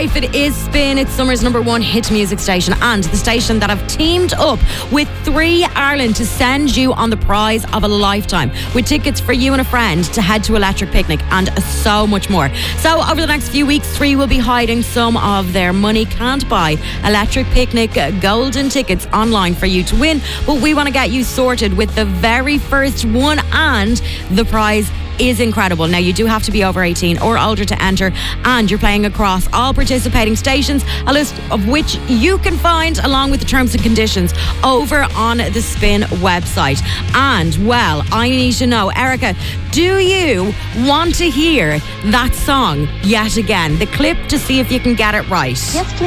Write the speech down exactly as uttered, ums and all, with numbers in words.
life. It is Spin. It's summer's number one hit music station and the station that have teamed up with three Ireland to send you on the prize of a lifetime with tickets for you and a friend to head to Electric Picnic and so much more. So over the next few weeks, three will be hiding some of their money can't buy Electric Picnic golden tickets online for you to win. But we want to get you sorted with the very first one, and the prize is incredible. Now, you do have to be over eighteen or older to enter, and you're playing across all participating stations, a list of which you can find along with the terms and conditions over on the Spin website. And, well, I need to know, Erica, do you want to hear that song yet again? The clip to see if you can get it right. Yes, please.